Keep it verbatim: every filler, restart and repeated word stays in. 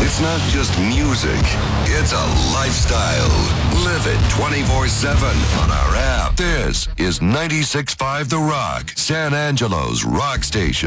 It's not just music, it's a lifestyle. Live it twenty-four seven on our app. This is ninety-six point five The Rock, San Angelo's rock station.